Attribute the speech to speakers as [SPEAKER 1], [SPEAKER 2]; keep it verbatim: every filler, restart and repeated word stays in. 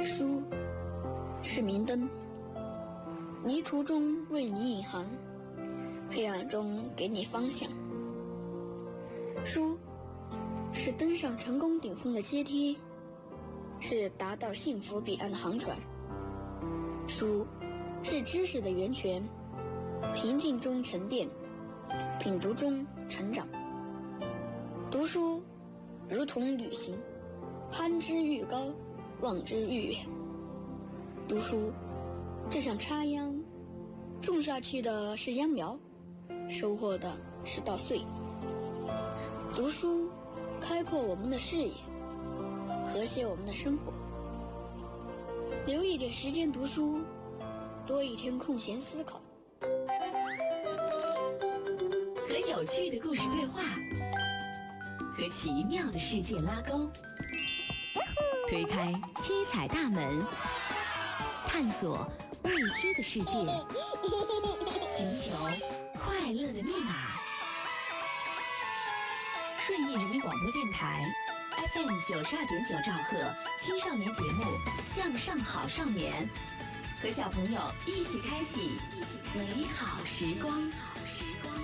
[SPEAKER 1] 书是明灯，泥土中为你引航，黑暗中给你方向。书是登上成功顶峰的阶梯，是达到幸福彼岸的航船。书是知识的源泉，平静中沉淀，品读中成长。读书如同旅行，攀之愈高，望之愈远。读书就像插秧，种下去的是秧苗，收获的是稻穗。读书开阔我们的视野，和谐我们的生活。留一点时间读书，多一天空闲思考。
[SPEAKER 2] 和有趣的故事对话，和奇妙的世界拉钩，推开七彩大门，探索未知的世界，寻求快乐的密码。顺义人民广播电台 F M 九十二点九兆赫青少年节目《向上好少年》，和小朋友一起开启美好时光。